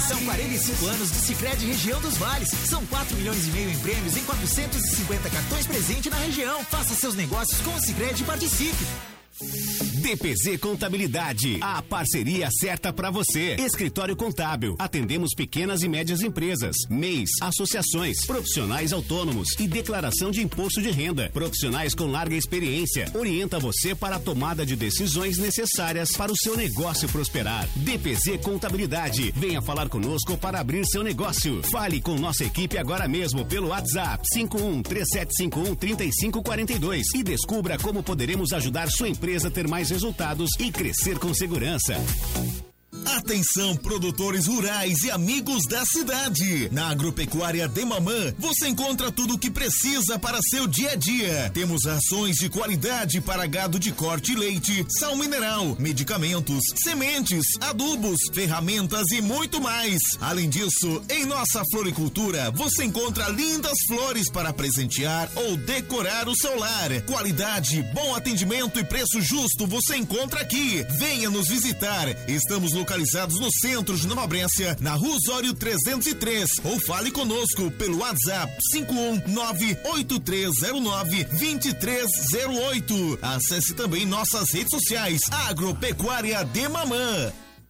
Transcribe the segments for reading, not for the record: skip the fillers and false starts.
São 45 anos do Sicredi Região dos Vales. São 4,5 milhões em prêmios em 450 cartões presente na região. Faça seus negócios com o Sicredi e participe. DPZ Contabilidade, a parceria certa para você. Escritório Contábil, atendemos pequenas e médias empresas, MEIs, associações, profissionais autônomos e declaração de imposto de renda. Profissionais com larga experiência, orienta você para a tomada de decisões necessárias para o seu negócio prosperar. DPZ Contabilidade, venha falar conosco para abrir seu negócio. Fale com nossa equipe agora mesmo pelo WhatsApp 5137513542 e descubra como poderemos ajudar sua empresa a ter mais resultados e crescer com segurança. Atenção, produtores rurais e amigos da cidade. Na Agropecuária Demamã, você encontra tudo o que precisa para seu dia a dia. Temos rações de qualidade para gado de corte e leite, sal mineral, medicamentos, sementes, adubos, ferramentas e muito mais. Além disso, em nossa floricultura, você encontra lindas flores para presentear ou decorar o seu lar. Qualidade, bom atendimento e preço justo você encontra aqui. Venha nos visitar. Estamos localizados no centro de Nova Brécia, na Rua Osório 303, ou fale conosco pelo WhatsApp 51983092308. Acesse também nossas redes sociais, Agropecuária Demamã.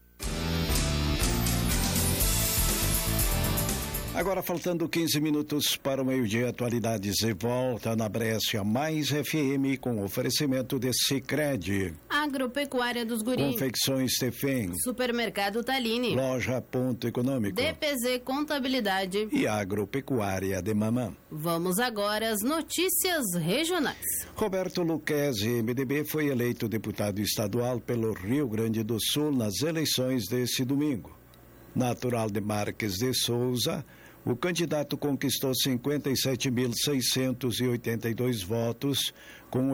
Agora faltando 15 minutos para o meio-dia, atualidades e volta na Brécia Mais FM com oferecimento de Sicredi. Agropecuária dos Guris. Confecções Tefem. Supermercado Talini. Loja Ponto Econômico. DPZ Contabilidade. E Agropecuária de Mamã. Vamos agora às notícias regionais. Roberto Lucchesi, MDB, foi eleito deputado estadual pelo Rio Grande do Sul nas eleições desse domingo. Natural de Marques de Souza, o candidato conquistou 57.682 votos, com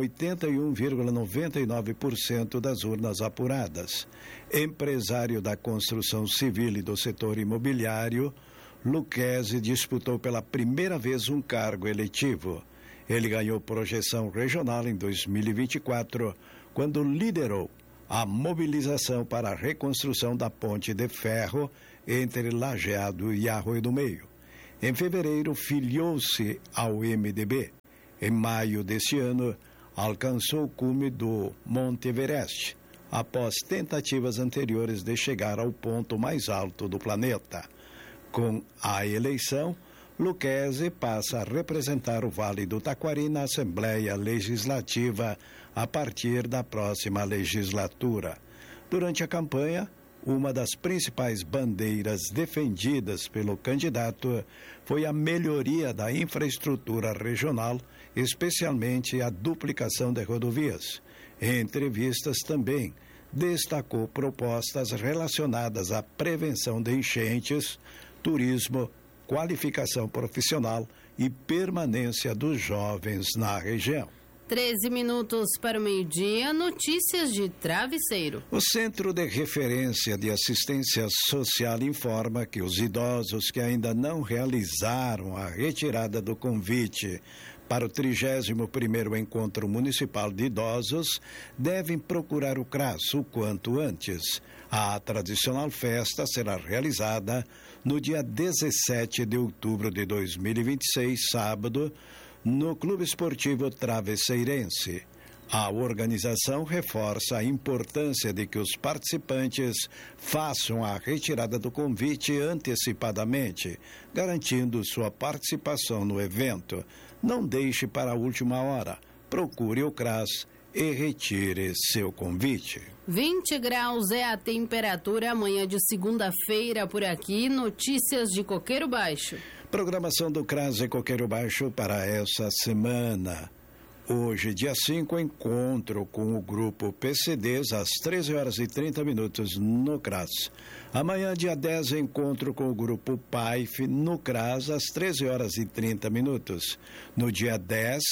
81,99% das urnas apuradas. Empresário da construção civil e do setor imobiliário, Lucchesi disputou pela primeira vez um cargo eletivo. Ele ganhou projeção regional em 2024, quando liderou a mobilização para a reconstrução da ponte de ferro entre Lajeado e Arroio do Meio. Em fevereiro, filiou-se ao MDB. Em maio deste ano, alcançou o cume do Monte Everest, após tentativas anteriores de chegar ao ponto mais alto do planeta. Com a eleição, Lucchesi passa a representar o Vale do Taquari na Assembleia Legislativa a partir da próxima legislatura. Durante a campanha, uma das principais bandeiras defendidas pelo candidato foi a melhoria da infraestrutura regional, especialmente a duplicação de rodovias. Em entrevistas também destacou propostas relacionadas à prevenção de enchentes, turismo, qualificação profissional e permanência dos jovens na região. 13 minutos para o meio-dia, notícias de Travesseiro. O Centro de Referência de Assistência Social informa que os idosos que ainda não realizaram a retirada do convite para o 31º Encontro Municipal de Idosos devem procurar o CRAS o quanto antes. A tradicional festa será realizada no dia 17 de outubro de 2026, sábado, no Clube Esportivo Travesseirense. A organização reforça a importância de que os participantes façam a retirada do convite antecipadamente, garantindo sua participação no evento. Não deixe para a última hora. Procure o CRAS e retire seu convite. 20 graus é a temperatura amanhã de segunda-feira por aqui. Notícias de Coqueiro Baixo. Programação do CRAS e Coqueiro Baixo para essa semana. Hoje, dia 5, encontro com o grupo PCDs às 13h30 no CRAS. Amanhã, dia 10, encontro com o grupo PAIF no CRAS às 13h30. No dia 10,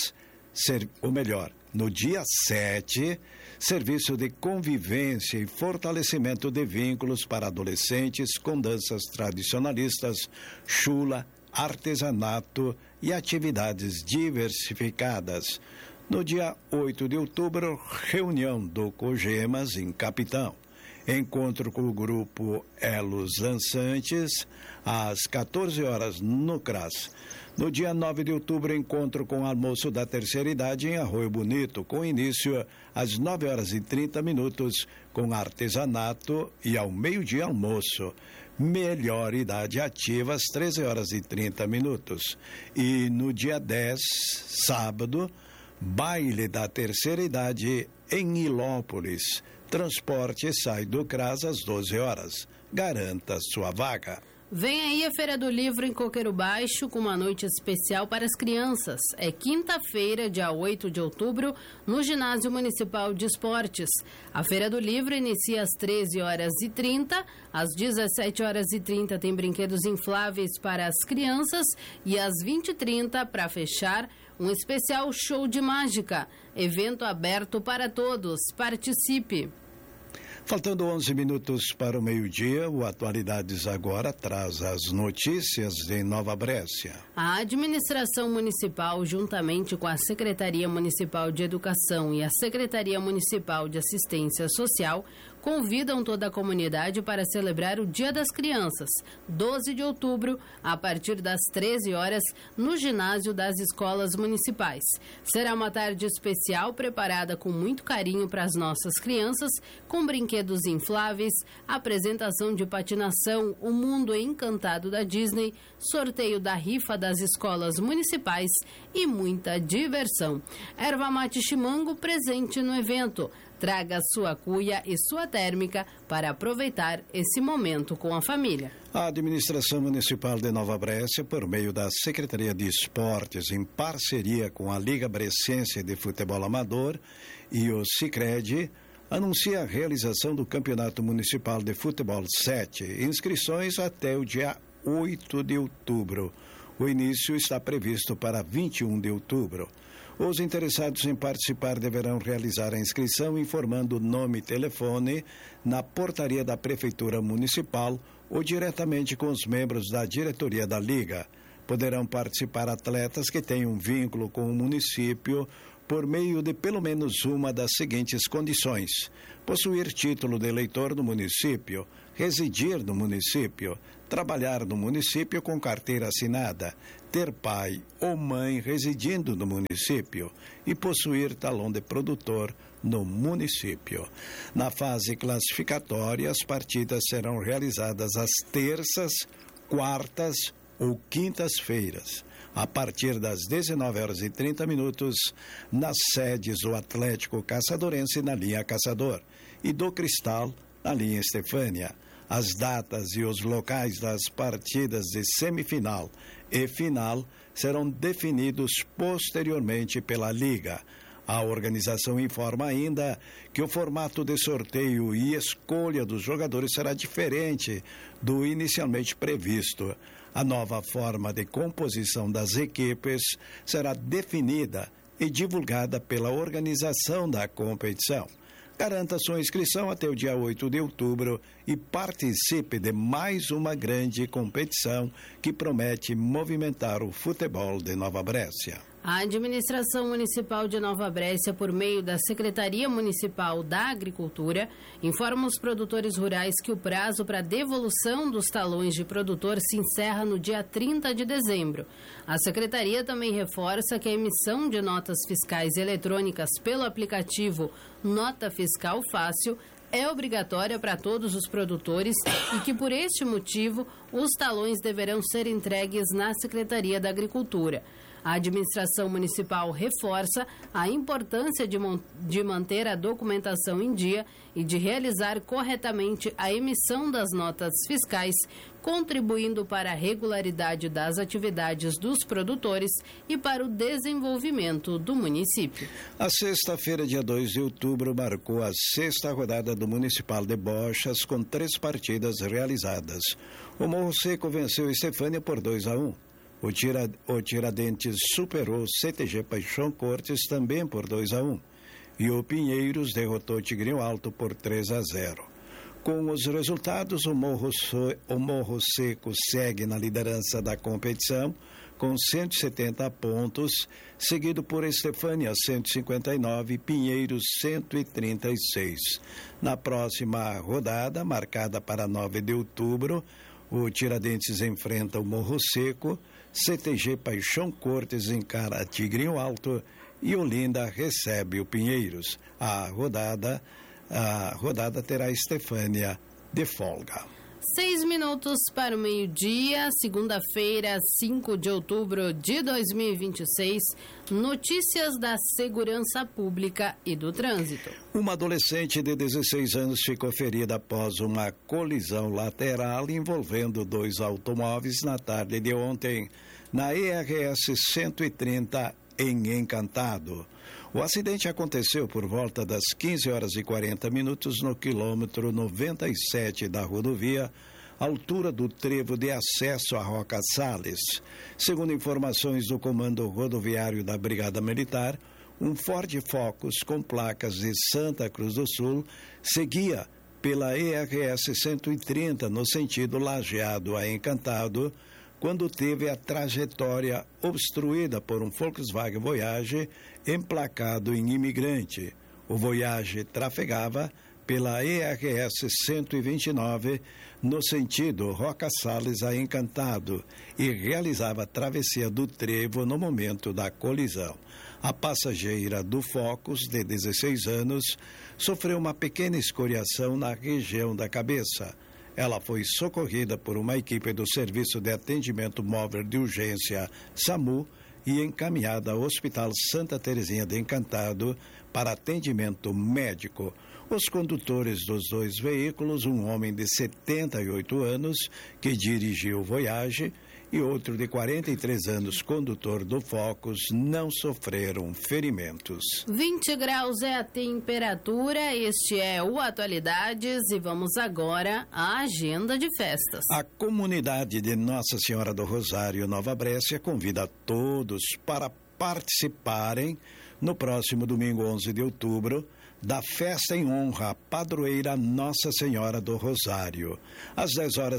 no dia 7, serviço de convivência e fortalecimento de vínculos para adolescentes com danças tradicionalistas, chula, artesanato e atividades diversificadas. No dia 8 de outubro, reunião do COGEMAS em Capitão. encontro com o grupo Elos Dançantes, às 14 horas no CRAS. No dia 9 de outubro, encontro com almoço da terceira idade em Arroio Bonito, com início às 9 horas e 30 minutos, com artesanato e ao meio-dia almoço. Melhor idade ativa às 13 horas e 30 minutos. E no dia 10, sábado, baile da terceira idade em Ilópolis. Transporte sai do CRAS às 12 horas. Garanta sua vaga. Vem aí a Feira do Livro em Coqueiro Baixo com uma noite especial para as crianças. É quinta-feira, dia 8 de outubro, no Ginásio Municipal de Esportes. A Feira do Livro inicia às 13h30, às 17h30 tem brinquedos infláveis para as crianças e às 20h30, para fechar, um especial show de mágica. Evento aberto para todos. Participe! Faltando 11 minutos para o meio-dia, o Atualidades Agora traz as notícias de Nova Brécia. A administração municipal, juntamente com a Secretaria Municipal de Educação e a Secretaria Municipal de Assistência Social, convidam toda a comunidade para celebrar o Dia das Crianças, 12 de outubro, a partir das 13 horas, no ginásio das escolas municipais. Será uma tarde especial preparada com muito carinho para as nossas crianças, com brinquedos infláveis, apresentação de patinação, o mundo encantado da Disney, sorteio da rifa das escolas municipais e muita diversão. Erva mate chimango presente no evento. Traga sua cuia e sua térmica para aproveitar esse momento com a família. A administração municipal de Nova Brécia, por meio da Secretaria de Esportes, em parceria com a Liga Brescense de Futebol Amador e o Sicredi, anuncia a realização do Campeonato Municipal de Futebol 7. Inscrições até o dia 8 de outubro. O início está previsto para 21 de outubro. Os interessados em participar deverão realizar a inscrição informando nome e telefone na portaria da Prefeitura Municipal ou diretamente com os membros da diretoria da Liga. Poderão participar atletas que tenham vínculo com o município por meio de pelo menos uma das seguintes condições: possuir título de eleitor no município, residir no município, trabalhar no município com carteira assinada, ter pai ou mãe residindo no município e possuir talão de produtor no município. Na fase classificatória, as partidas serão realizadas às terças, quartas ou quintas-feiras, a partir das 19h30, nas sedes do Atlético Caçadorense na linha Caçador e do Cristal na linha Estefânia. As datas e os locais das partidas de semifinal e final serão definidos posteriormente pela Liga. A organização informa ainda que o formato de sorteio e escolha dos jogadores será diferente do inicialmente previsto. A nova forma de composição das equipes será definida e divulgada pela organização da competição. Garanta sua inscrição até o dia 8 de outubro e participe de mais uma grande competição que promete movimentar o futebol de Nova Brécia. A administração municipal de Nova Brécia, por meio da Secretaria Municipal da Agricultura, informa os produtores rurais que o prazo para devolução dos talões de produtor se encerra no dia 30 de dezembro. A Secretaria também reforça que a emissão de notas fiscais eletrônicas pelo aplicativo Nota Fiscal Fácil é obrigatória para todos os produtores e que, por este motivo, os talões deverão ser entregues na Secretaria da Agricultura. A administração municipal reforça a importância de manter a documentação em dia e de realizar corretamente a emissão das notas fiscais, contribuindo para a regularidade das atividades dos produtores e para o desenvolvimento do município. A sexta-feira, dia 2 de outubro, marcou a sexta rodada do Municipal de Bochas, com 3 partidas realizadas. O Morro Seco venceu Estefânia por 2-1. O Tiradentes superou o CTG Paixão Cortes também por 2-1. E o Pinheiros derrotou o Tigrinho Alto por 3-0. Com os resultados, o Morro Seco segue na liderança da competição com 170 pontos, seguido por Estefânia 159 e Pinheiros 136. Na próxima rodada, marcada para 9 de outubro, o Tiradentes enfrenta o Morro Seco, CTG Paixão Cortes encara Tigrinho Alto e Olinda recebe o Pinheiros. A rodada terá Estefânia de folga. 6 minutos para o meio-dia, segunda-feira, 5 de outubro de 2026. Notícias da segurança pública e do trânsito. Uma adolescente de 16 anos ficou ferida após uma colisão lateral envolvendo 2 automóveis na tarde de ontem, na ERS 130, em Encantado. O acidente aconteceu por volta das 15h40 no quilômetro 97 da rodovia, altura do trevo de acesso à Roca Salles. Segundo informações do Comando Rodoviário da Brigada Militar, um Ford Focus com placas de Santa Cruz do Sul seguia pela ERS 130 no sentido Lajeado a Encantado, quando teve a trajetória obstruída por um Volkswagen Voyage emplacado em Imigrante. O Voyage trafegava pela ERS 129 no sentido Roca Salles a Encantado e realizava a travessia do trevo no momento da colisão. A passageira do Focus, de 16 anos, sofreu uma pequena escoriação na região da cabeça. Ela foi socorrida por uma equipe do Serviço de Atendimento Móvel de Urgência, SAMU, e encaminhada ao Hospital Santa Terezinha de Encantado para atendimento médico. Os condutores dos 2 veículos, um homem de 78 anos, que dirigiu o Voyage, e outro de 43 anos, condutor do Focus, não sofreram ferimentos. 20 graus é a temperatura, este é o Atualidades e vamos agora à agenda de festas. A comunidade de Nossa Senhora do Rosário, Nova Brécia, convida a todos para participarem no próximo domingo 11 de outubro da festa em honra à padroeira Nossa Senhora do Rosário. Às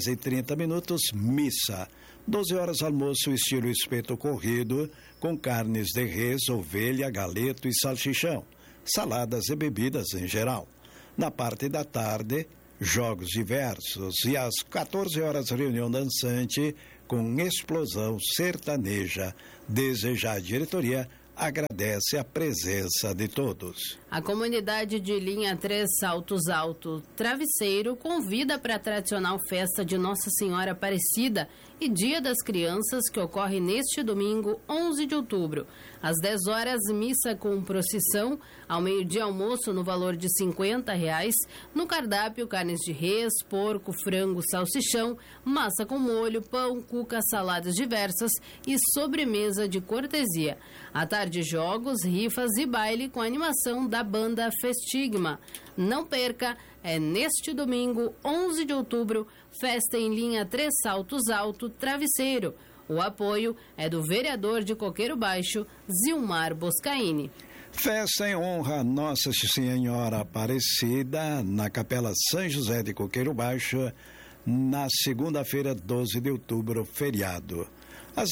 10h30, missa. 12h, almoço estilo espeto corrido, com carnes de res, ovelha, galeto e salsichão, saladas e bebidas em geral. Na parte da tarde, jogos diversos e às 14h, reunião dançante com explosão sertaneja. Desde já a diretoria agradece a presença de todos. A comunidade de linha 3 Saltos Alto Travesseiro convida para a tradicional festa de Nossa Senhora Aparecida e Dia das Crianças, que ocorre neste domingo, 11 de outubro. Às 10h, missa com procissão, ao meio-dia almoço no valor de R$50. No cardápio, carnes de res, porco, frango, salsichão, massa com molho, pão, cuca, saladas diversas e sobremesa de cortesia. À tarde, jogos, rifas e baile com a animação da banda Festigma. Não perca, é neste domingo, 11 de outubro, festa em linha 3 Saltos Alto Travesseiro. O apoio é do vereador de Coqueiro Baixo, Zilmar Boscaini. Festa em honra a Nossa Senhora Aparecida, na Capela São José de Coqueiro Baixo, na segunda-feira, 12 de outubro, feriado. Às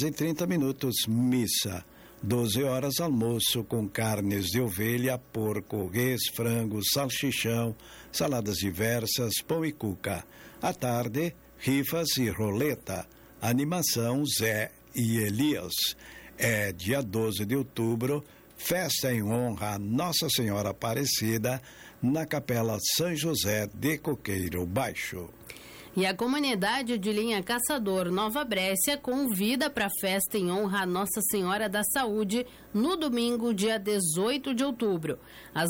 10h30, missa. 12h, almoço com carnes de ovelha, porco, res, frango, salsichão, saladas diversas, pão e cuca. À tarde, rifas e roleta. Animação Zé e Elias. É dia 12 de outubro, festa em honra a Nossa Senhora Aparecida, na Capela São José de Coqueiro Baixo. E a comunidade de linha Caçador Nova Brécia convida para a festa em honra a Nossa Senhora da Saúde no domingo, dia 18 de outubro. Às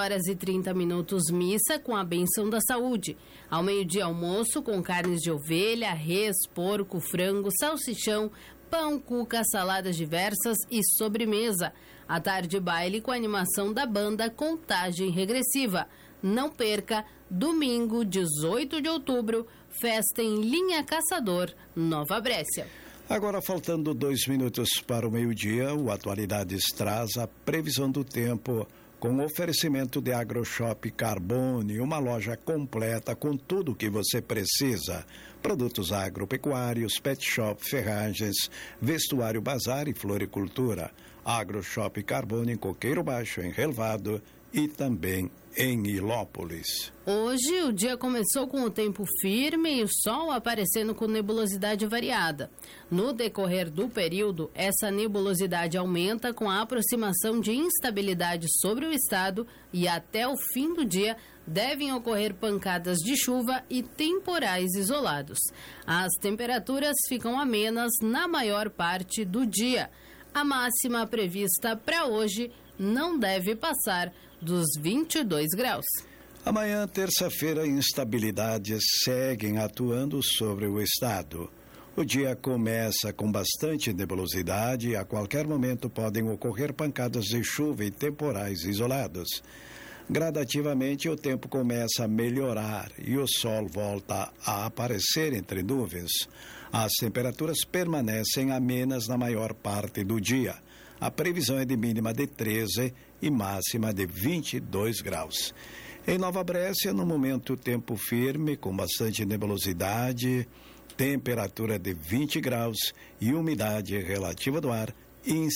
10h30, missa com a bênção da saúde. Ao meio-dia, almoço com carnes de ovelha, res, porco, frango, salsichão, pão, cuca, saladas diversas e sobremesa. À tarde, baile com a animação da banda Contagem Regressiva. Não perca, domingo, 18 de outubro, festa em linha Caçador, Nova Brécia. Agora, faltando 2 minutos para o meio-dia, o Atualidades traz a previsão do tempo com oferecimento de AgroShop Carbone, uma loja completa com tudo o que você precisa. Produtos agropecuários, pet shop, ferragens, vestuário, bazar e floricultura. AgroShop Carbone em Coqueiro Baixo, em Relvado e também em Ilópolis. Hoje o dia começou com o tempo firme e o sol aparecendo com nebulosidade variada. No decorrer do período, essa nebulosidade aumenta com a aproximação de instabilidade sobre o estado e até o fim do dia devem ocorrer pancadas de chuva e temporais isolados. As temperaturas ficam amenas na maior parte do dia. A máxima prevista para hoje não deve passar dos 22 graus. Amanhã, terça-feira, instabilidades seguem atuando sobre o estado. O dia começa com bastante nebulosidade e a qualquer momento podem ocorrer pancadas de chuva e temporais isolados. Gradativamente, o tempo começa a melhorar e o sol volta a aparecer entre nuvens. As temperaturas permanecem amenas na maior parte do dia. A previsão é de mínima de 13 e máxima de 22 graus. Em Nova Brécia, no momento, tempo firme, com bastante nebulosidade, temperatura de 20 graus e umidade relativa do ar em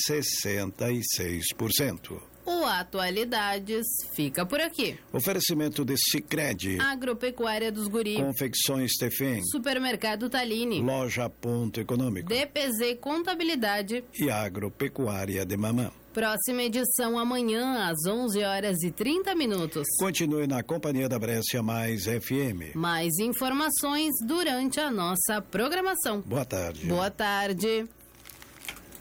66%. O Atualidades fica por aqui. Oferecimento de Sicredi, Agropecuária dos Guri, Confecções Tefém, Supermercado Talini, Loja Ponto Econômico, DPZ Contabilidade e Agropecuária de Mamã. Próxima edição amanhã às 11h30. Continue na companhia da Brécia Mais FM. Mais informações durante a nossa programação. Boa tarde. Boa tarde.